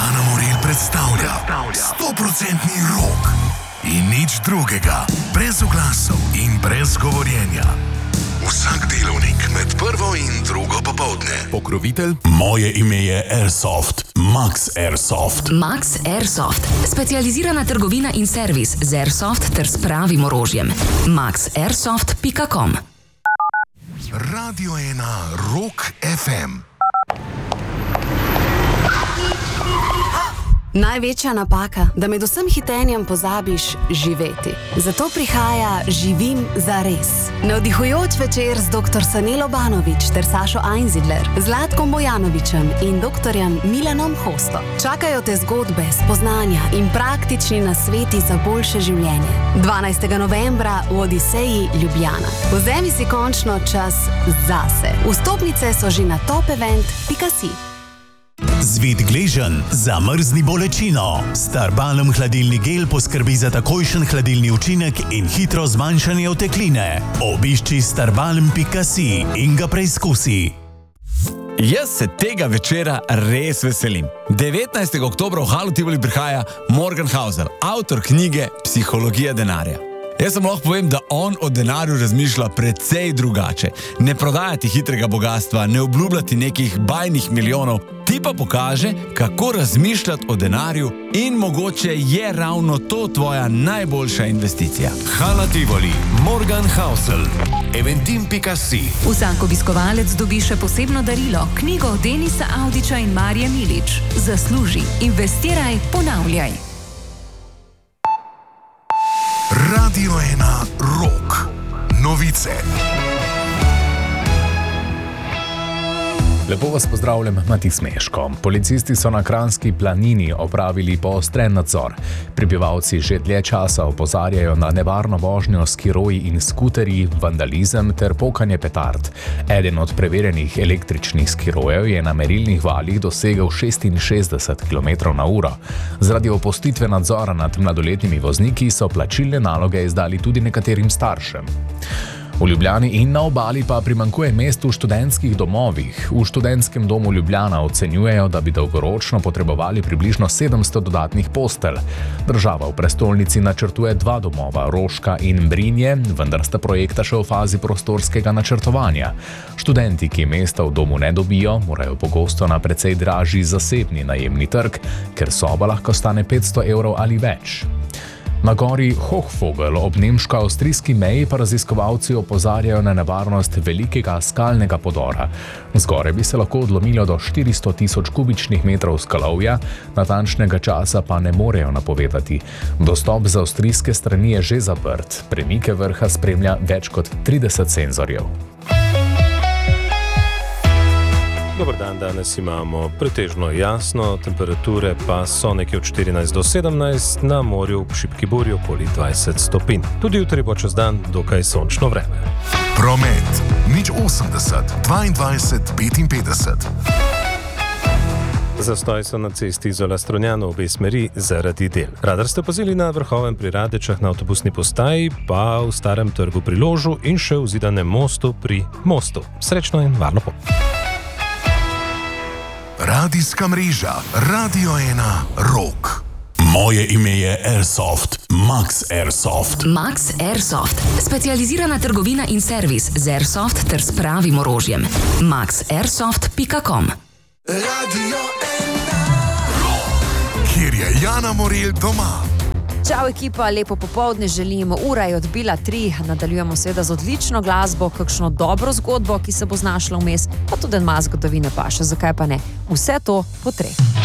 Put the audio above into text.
Jana Morel predstavlja 100% rok in nič drugega, brez oglasov in brez govorjenja. Vsak delovnik med prvo in drugo popoldne. Pokrovitelj? Moje ime je Airsoft. Max Airsoft. Max Airsoft. Specializirana trgovina in servis z Airsoft ter s pravim orožjem. maxairsoft.com. Radio 1 Rock FM. Največja napaka, da med vsem hitenjem pozabiš živeti. Zato prihaja Živim za res. Navdihujoč večer z dr. Sanelo Banović ter Sašo Einzidler, Zlatkom Bojanovićem in dr. Milanom Hosto. Čakajo te zgodbe, spoznanja in praktični nasveti za boljše življenje. 12. novembra v Odiseji Ljubljana. Vzemi si končno čas zase. Vstopnice so že na topevent.si. Zvit gležen, zamrzni bolečino. Starbalm hladilni gel poskrbi za takojšen hladilni učinek in hitro zmanjšanje otekline. Obišči starbalm.si in ga preizkusi. Jaz se tega večera res veselim. 19. oktobra v Halu Tivoli prihaja Morgan Housel, avtor knjige Psihologija denarja. Jaz sem lahko povem, da on o denarju razmišlja precej drugače. Ne prodajati hitrega bogatstva, ne obljubljati nekih bajnih milijonov, ti pa pokaže, kako razmišljati o denarju in mogoče je ravno to tvoja najboljša investicija. Hala Tivoli, Morgan Housel, eventim.si. Vsak obiskovalec dobi še posebno darilo, knjigo Denisa Avdića in Marije Milič. Zasluži, investiraj, ponavljaj. Radio 1 Rock. Novice. Lepo vas pozdravljam, Mati Smeško. Policisti so na Kranjski planini opravili poostren nadzor. Prebivalci že dlje časa opozarjajo na nevarno vožnjo s skiroji in skuterji, vandalizem ter pokanje petard. Eden od preverjenih električnih skirojev je na merilnih valjih dosegel 66 km/h. Zaradi opustitve nadzora nad mladoletnimi vozniki so plačilne naloge izdali tudi nekaterim staršem. V Ljubljani in na obali pa primanjkuje mest v študentskih domovih. V študentskem domu Ljubljana ocenjujejo, da bi dolgoročno potrebovali približno 700 dodatnih postelj. Država v prestolnici načrtuje 2 domova, Roška in Brinje, vendar sta projekta še v fazi prostorskega načrtovanja. Študenti, ki mesta v domu ne dobijo, morajo pogosto na precej dražji zasebni najemni trg, ker soba lahko stane 500 evrov ali več. Na gori Hochvogel ob nemško-avstrijski meji pa raziskovalci opozarjajo na nevarnost velikega skalnega podora. Zgoraj bi se lahko odlomilo do 400 tisoč kubičnih metrov skalovja, natančnega časa pa ne morejo napovedati. Dostop z avstrijske strani je že zaprt, premike vrha spremlja več kot 30 senzorjev. Dober dan, danes imamo pretežno jasno, temperature pa so nekje od 14 do 17, na morju v šibki burji okoli 20 stopinj. Tudi jutri bo čez dan dokaj sončno vreme. Promet, nič 80, 22, 55. Zastoj so na cesti Izola Strunjana v obe smeri zaradi del. Radar ste opazili na Vrhovem pri Radečah na avtobusni postaji, pa v Starem trgu pri Ložu in še v Zidanem mostu pri Mostu. Srečno in varno pot. Radijska mreža Radio 1 Rock. Moje ime je Airsoft. Max Airsoft. Max Airsoft. Specializirana trgovina in servis z Airsoft ter s pravim orožjem. maxairsoft.com. Radio 1 Rock. Kjer je Jana Morel doma. Čau ekipa, lepo popoldne želimo. Ura je odbila 3, nadaljujemo seveda z odlično glasbo, kakšno dobro zgodbo, ki se bo znašla vmes, pa tudi en malo zgodovine paše, zakaj pa ne. Vse to po 3.